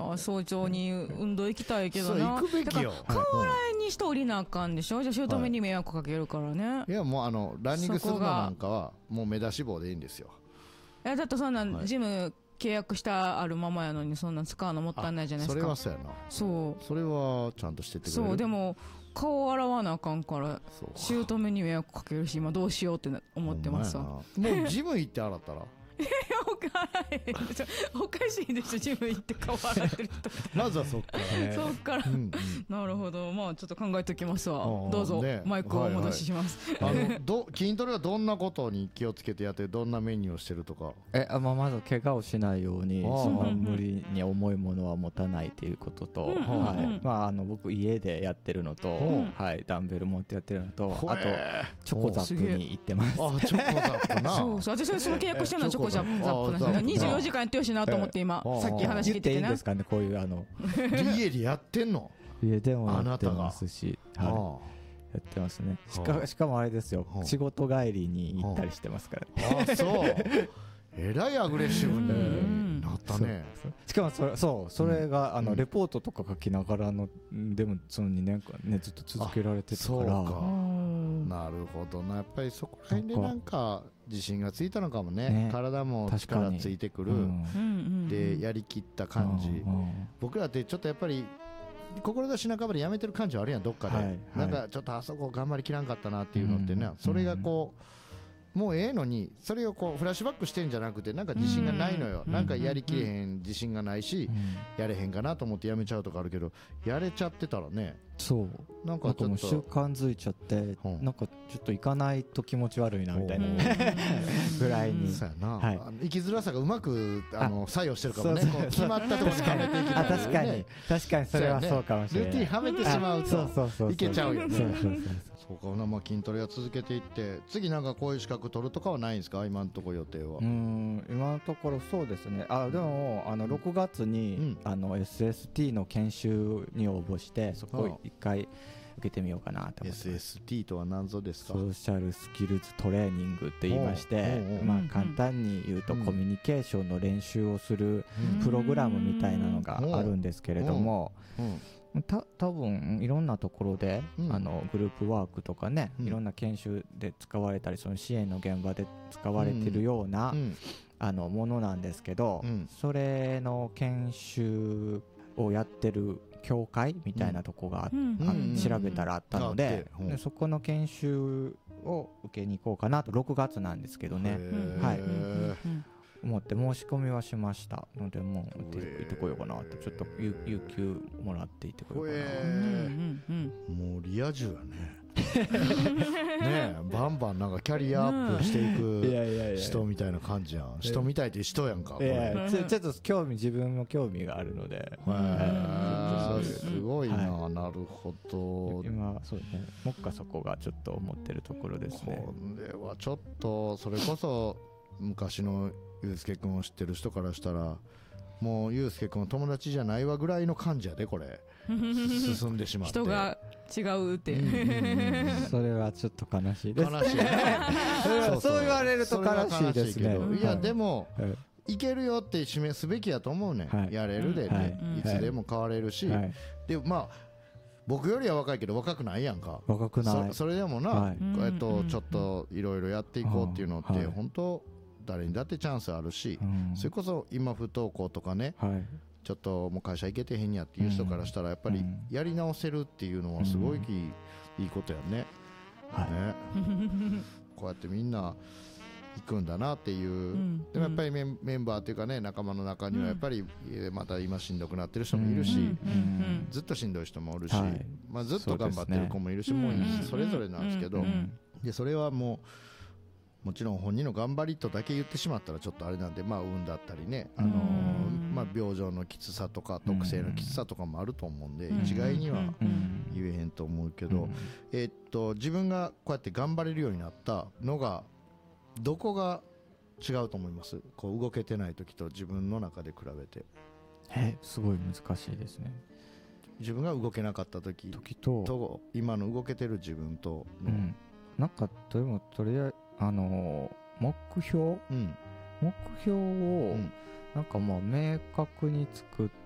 まあ早朝に運動行きたいけどな。 そう行くべきよ。 だから顔洗いにして降りなあかんでしょ。じゃあ姑に迷惑かけるからね。 いやもうランニングするのなんかはもう目出し帽でいいんですよ。 いやだってそんなジム契約したあるままやのにそんな使うのもったいないじゃないですか。 それはそうやな。 そうそれはちゃんとしてってくれる。 そうでも顔洗わなあかんから姑に迷惑かけるし今どうしようって思ってますわ。 もうジム行って洗ったらおかしいでしょジム行って顔洗ってる人まずはそっからね。 そっから、なるほど。まあちょっと考えておきますわ。どうぞ、マイクをお戻しします。 筋トレはどんなことに気をつけてやってどんなメニューをしてるとか。 まず怪我をしないように無理に重いものは持たないということと、僕家でやってるのと、ダンベル持ってやってるのと、あとチョコザップに行ってます。 チョコザップな。 そう私その契約してるのはチョコザップなんです。24時間やってほしいなと思って今さっき話聞いててね。 言っていいんですかね、こういう家でやってんの？ 家でもやってますし、やってますね。しかもあれですよ、仕事帰りに行ったりしてますから。 あ、そう。えらいアグレッシブになったね。 しかもそれがレポートとか書きながらのでもその2年間ねずっと続けられてたから。 なるほどな。やっぱりそこら辺でなんか自信がついたのかもね。体も力ついてくるでやりきった感じ。僕らってちょっとやっぱり志半ばでやめてる感じはあるやんどっかで。なんかちょっとあそこ頑張りきらんかったなっていうのってね、それがこうもうええのにそれをこうフラッシュバックしてんじゃなくてなんか自信がないのよ。なんかやりきれへん自信がないしやれへんかなと思ってやめちゃうとかあるけど、やれちゃってたらね、 そうなんかちょっと習慣づいちゃってなんかちょっと行かないと気持ち悪いなみたいなぐらいに。 そうやな。生きづらさがうまく作用してるかもね。決まったところにはめていきたい。 確かにそれはそうかもしれない。 ルーティンはめてしまうといけちゃうよね。そうかな。まあ筋トレは続けていって次なんかこういう資格取るとかはないんですか今のところ予定は。 今のところそうですね。でも6月にSST の研修に応募してそこ一回受けてみようかなと思って。 SST とは何ぞですか？ ソーシャルスキルズトレーニングって言いまして、簡単に言うとコミュニケーションの練習をするプログラムみたいなのがあるんですけれども、多分いろんなところでグループワークとかね、いろんな研修で使われたりその支援の現場で使われてるようなものなんですけど、それの研修をやってる協会みたいなとこが調べたらあったので、そこの研修を受けに行こうかなと。6月なんですけどね、思って申し込みはしましたので、もう行ってこようかなと。ちょっと有給もらって行ってこようかな。 もうリア充やね。ねえバンバンなんかキャリアアップしていく人みたいな感じやん。人みたいって人やんか。 ちょっと自分も興味があるので。 すごいな。なるほど。 今そうね、もっかそこがちょっと思ってるところですね。 これはちょっとそれこそ昔のゆうすけくんを知ってる人からしたらもうゆうすけくん友達じゃないわぐらいの感じやでこれ進んでしまって人が違うってそれはちょっと悲しいです。 悲しいねそう言われると悲しいですね。 いやでもいけるよって示すべきやと思うね。やれるでね、いつでも変われるし、でまあ僕よりは若いけど若くないやんか。 若くない。 それでもなちょっといろいろやっていこうっていうのって本当誰にだってチャンスあるし、それこそ今不登校とかね、ちょっともう会社行けてへんやっていう人からしたらやっぱりやり直せるっていうのはすごいいいことやね。こうやってみんな行くんだなっていう、でもやっぱりメンバーっていうかね仲間の中にはやっぱりまた今しんどくなってる人もいるし、ずっとしんどい人もおるし、まあずっと頑張ってる子もいるし、もうそれぞれなんですけど、でそれはもちろん本人の頑張りとだけ言ってしまったらちょっとあれなんで、まあ運だったりね、まあ病状のきつさとか特性のきつさとかもあると思うんで一概には言えへんと思うけど、自分がこうやって頑張れるようになったのがどこが違うと思います？こう動けてない時と自分の中で比べて。 すごい難しいですね。 自分が動けなかった時と今の動けてる自分との、 なんかとりあえず目標をなんかまあ明確に作っ